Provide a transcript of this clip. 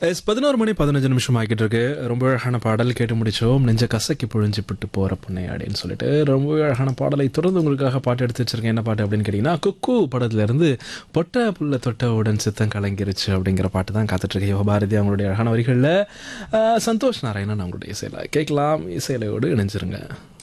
11 மணி 15 நிமிஷம் ஆகிட்டு இருக்கு. ரொம்ப அழகான பாடல் கேட்டு முடிச்சோம். நெஞ்ச கசக்கி புழிஞ்சுபிட்டு போற பொண்ணை அப்படின்னு சொல்லிட்டு ரொம்ப அழகான பாடலை தொடர்ந்து உங்களுக்காக பாட்டு எடுத்து வச்சிருக்கேன். என்ன பாட்டு அப்படின்னு கேட்டீங்கன்னா, குக்கு படத்துல இருந்து பொட்ட புள்ள தொட்டவுடன் சித்தம் கலங்கிருச்சு அப்படிங்கிற பாட்டு தான் காத்துட்டு இருக்கு. யுவபாரதி அவங்களுடைய அழகான வரிகளில் சந்தோஷ் நாராயணன் அவங்களுடைய இசையில கேட்கலாம். இசையிலையோடு இணைஞ்சிருங்க.